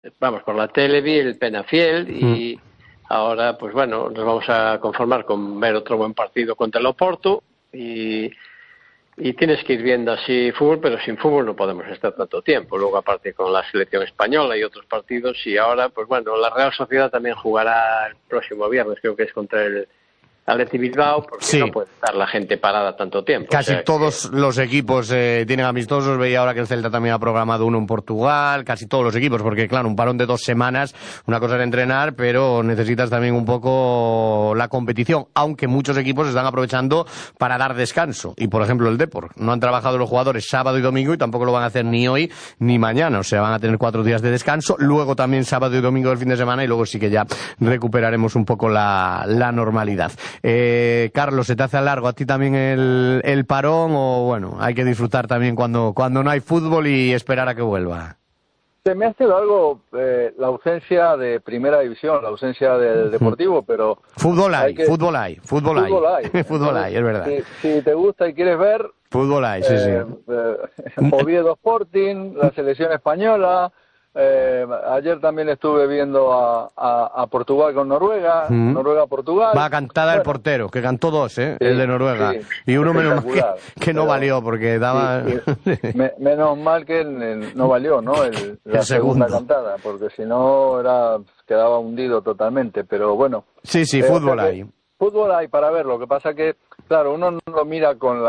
vamos, por la tele vi el Penafiel y ahora, pues bueno, nos vamos a conformar con ver otro buen partido contra el Oporto y tienes que ir viendo así fútbol, pero sin fútbol no podemos estar tanto tiempo. Luego, aparte, con la selección española y otros partidos, y ahora, pues bueno, la Real Sociedad también jugará el próximo viernes, creo que es contra el Athletic Bilbao, porque no puede estar la gente parada tanto tiempo. Casi todos los equipos tienen amistosos. Veía ahora que el Celta también ha programado uno en Portugal, casi todos los equipos, porque claro, un parón de 2 semanas, una cosa es entrenar, pero necesitas también un poco la competición, aunque muchos equipos están aprovechando para dar descanso. Y por ejemplo el Depor, no han trabajado los jugadores sábado y domingo y tampoco lo van a hacer ni hoy ni mañana, o sea, van a tener 4 días de descanso, luego también sábado y domingo del fin de semana y luego sí que ya recuperaremos un poco la normalidad. Carlos, ¿se te hace largo a ti también el parón o bueno, hay que disfrutar también cuando no hay fútbol y esperar a que vuelva? Se me hace largo la ausencia de primera división, la ausencia del deportivo, pero... Fútbol hay, es verdad. Si te gusta y quieres ver... Fútbol hay, sí. Oviedo Sporting, la selección española... ayer también estuve viendo a Portugal con Noruega, Noruega-Portugal. Va cantada el portero, que cantó 2, el de Noruega. Y uno menos mal que no valió, porque daba... menos mal que no valió, ¿no? La segunda cantada, porque si no quedaba hundido totalmente, pero bueno. Sí, fútbol hay. Fútbol hay para ver, lo que pasa que, claro, uno no lo mira con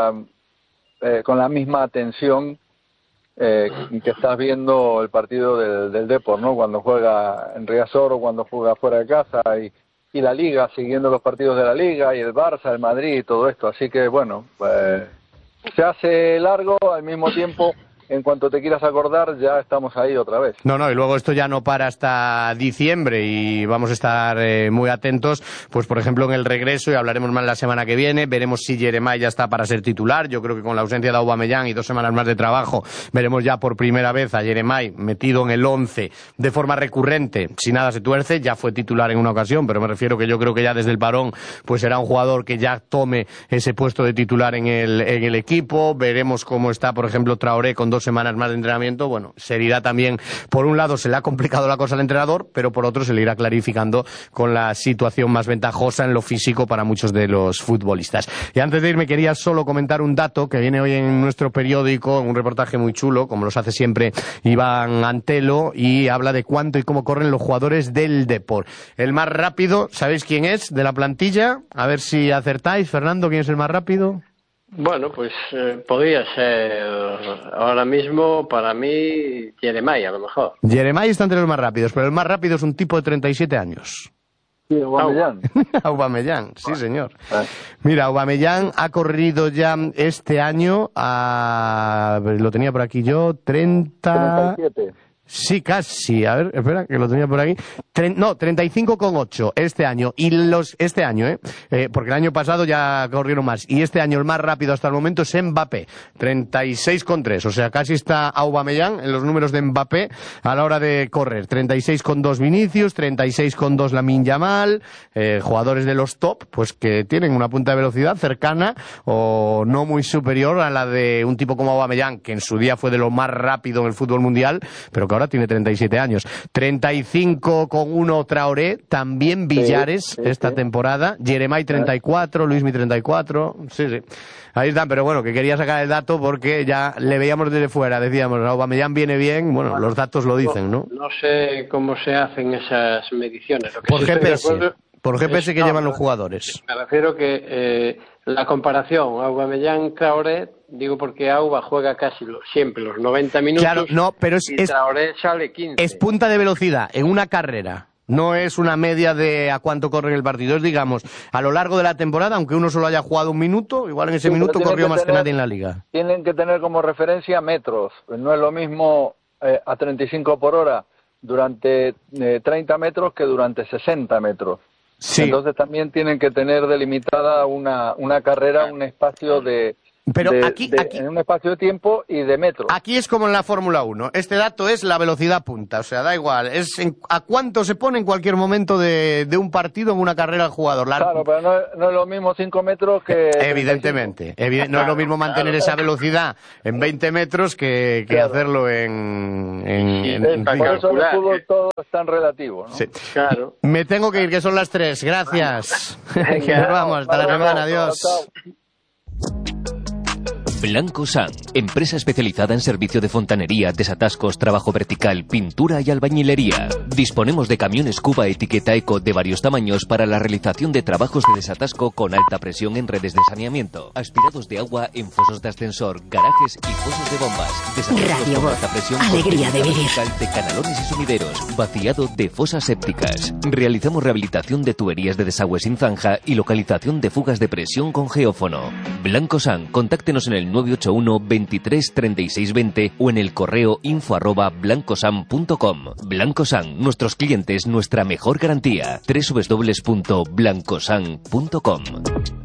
la misma atención que estás viendo el partido del Depor, ¿no? Cuando juega en Riazor o cuando juega fuera de casa y la Liga, siguiendo los partidos de la Liga y el Barça, el Madrid y todo esto. Así que, bueno, pues se hace largo al mismo tiempo. En cuanto te quieras acordar, ya estamos ahí otra vez. No, y luego esto ya no para hasta diciembre y vamos a estar muy atentos, pues por ejemplo en el regreso, y hablaremos más la semana que viene, veremos si Jeremai ya está para ser titular. Yo creo que con la ausencia de Aubameyang y 2 semanas más de trabajo, veremos ya por primera vez a Jeremai metido en el 11 de forma recurrente, si nada se tuerce. Ya fue titular en una ocasión, pero me refiero que yo creo que ya desde el parón pues será un jugador que ya tome ese puesto de titular en el equipo. Veremos cómo está, por ejemplo, Traoré con 2 semanas más de entrenamiento. Bueno, se irá también, por un lado se le ha complicado la cosa al entrenador, pero por otro se le irá clarificando con la situación más ventajosa en lo físico para muchos de los futbolistas. Y antes de irme quería solo comentar un dato que viene hoy en nuestro periódico, un reportaje muy chulo, como los hace siempre Iván Antelo, y habla de cuánto y cómo corren los jugadores del Depor. El más rápido, ¿sabéis quién es de la plantilla? A ver si acertáis. Fernando, ¿quién es el más rápido? Bueno, pues podría ser ahora mismo para mí Jeremai, a lo mejor. Jeremai está entre los más rápidos, pero el más rápido es un tipo de 37 años. Sí, Aubameyang. Aubameyang, sí señor. Mira, Aubameyang ha corrido ya este año lo tenía por aquí yo, 37. Sí, casi. A ver, espera, que lo tenía por aquí. 35,8 este año. Y este año, porque el año pasado ya corrieron más. Y este año el más rápido hasta el momento es Mbappé. 36,3. O sea, casi está Aubameyang en los números de Mbappé a la hora de correr. 36,2 Vinicius, 36,2 Lamine Yamal. Jugadores de los top, pues que tienen una punta de velocidad cercana o no muy superior a la de un tipo como Aubameyang, que en su día fue de lo más rápido en el fútbol mundial, pero que ahora tiene 37 años. 35,1 Traoré, también Villares esta temporada. Jeremai 34, Luismi 34. Sí. Ahí están, pero bueno, que quería sacar el dato porque ya le veíamos desde fuera, decíamos, Aubameyang viene bien, bueno, los datos lo dicen, ¿no? No sé cómo se hacen esas mediciones. Por GPS. Por GPS que llevan los jugadores. Me refiero que la comparación Aubameyang-Traoré, digo porque Auba juega casi siempre los 90 minutos. Claro, no, pero y Traoré sale 15. Es punta de velocidad en una carrera. No es una media de a cuánto corre en el partido. Es, digamos, a lo largo de la temporada, aunque uno solo haya jugado un minuto, igual en ese minuto corrió más que nadie en la liga. Tienen que tener como referencia metros. No es lo mismo a 35 por hora durante 30 metros que durante 60 metros. Sí. Entonces también tienen que tener delimitada una carrera, un espacio de Pero aquí, en un espacio de tiempo y de metros. Aquí es como en la Fórmula 1. Este dato es la velocidad punta. O sea, da igual. Es a cuánto se pone en cualquier momento de un partido en una carrera el jugador. Claro, pero no es lo mismo 5 metros que... Evidentemente. No es lo mismo mantener esa velocidad en 20 metros que hacerlo en por eso el fútbol todo es tan relativo, ¿no? Sí. Claro. Me tengo que ir, que son las 3. Gracias. Que nos vamos. Hasta la semana. Adiós. Blanco San, empresa especializada en servicio de fontanería, desatascos, trabajo vertical, pintura y albañilería. Disponemos de camiones Cuba etiqueta Eco de varios tamaños para la realización de trabajos de desatasco con alta presión en redes de saneamiento, aspirados de agua en fosos de ascensor, garajes y fosos de bombas, Radio con Voz, alta presión alegría de vivir. de canalones y sumideros, vaciado de fosas sépticas. Realizamos rehabilitación de tuberías de desagüe sin zanja y localización de fugas de presión con geófono. Blanco San, contáctenos en el 981 23 36 20 o en el correo info@blancosan.com. Blanco San, nuestros clientes, nuestra mejor garantía. www.blancosan.com.